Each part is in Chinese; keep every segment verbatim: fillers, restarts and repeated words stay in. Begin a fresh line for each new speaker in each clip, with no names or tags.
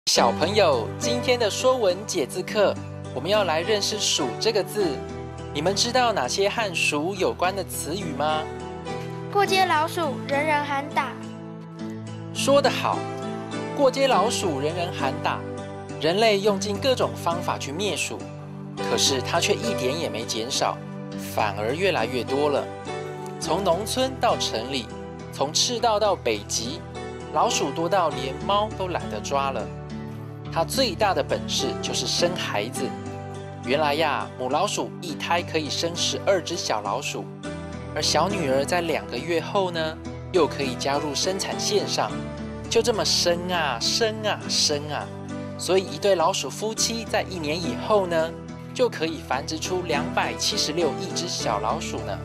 小朋友，今天的说文解字课，我们要来认识黍这个字。你们知道哪些和黍有关的词语吗？
过街老鼠，人人喊打。
说得好，过街老鼠，人人喊打。人类用尽各种方法去灭鼠，可是它却一点也没减少，反而越来越多了。从农村到城里，从赤道到北极，老鼠多到连猫都懒得抓了。它最大的本事就是生孩子。原来呀，母老鼠一胎可以生十二只小老鼠，而小女儿在两个月后呢，又可以加入生产线上，就这么生啊生啊生啊。所以一对老鼠夫妻在一年以后呢，就可以繁殖出两百七十六亿只小老鼠呢。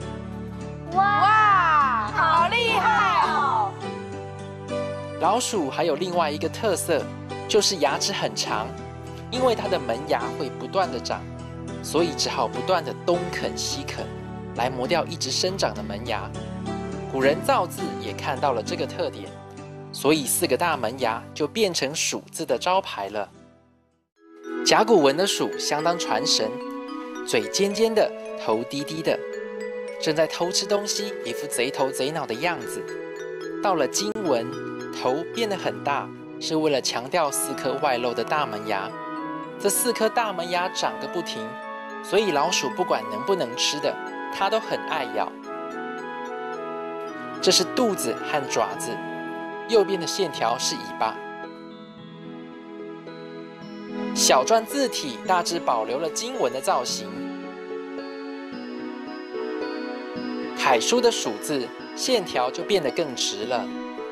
哇，好厉害哦！
老鼠还有另外一个特色，就是牙齿很长，因为它的门牙会不断的长，所以只好不断的东啃西啃，来磨掉一直生长的门牙。古人造字也看到了这个特点，所以四个大门牙就变成黍字的招牌了。甲骨文的黍相当传神，嘴尖尖的，头低低的，正在偷吃东西，一副贼头贼脑的样子。到了金文，头变得很大，是为了强调四颗外露的大门牙。这四颗大门牙长个不停，所以老鼠不管能不能吃的，它都很爱咬。这是肚子和爪子，右边的线条是尾巴。小篆字体大致保留了金文的造型。楷书的黍字线条就变得更直了。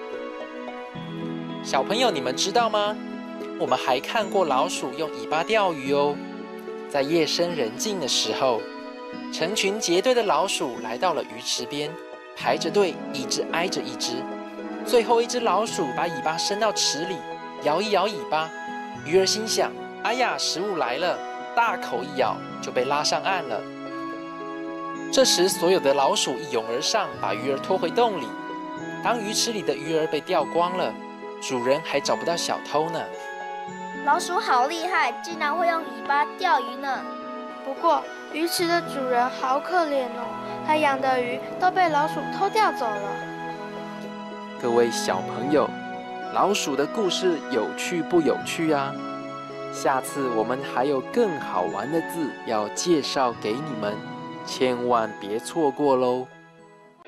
小朋友，你们知道吗？我们还看过老鼠用尾巴钓鱼哦。在夜深人静的时候，成群结队的老鼠来到了鱼池边，排着队，一只挨着一只。最后一只老鼠把尾巴伸到池里，摇一摇尾巴。鱼儿心想：哎呀，食物来了！大口一咬，就被拉上岸了。这时，所有的老鼠一拥而上，把鱼儿拖回洞里。当鱼池里的鱼儿被钓光了，主人还找不到小偷呢。
老鼠好厉害，竟然会用尾巴钓鱼呢。不过，鱼池的主人好可怜哦，他养的鱼都被老鼠偷钓走了。
各位小朋友，老鼠的故事有趣不有趣啊？下次我们还有更好玩的字要介绍给你们，千万别错过喽！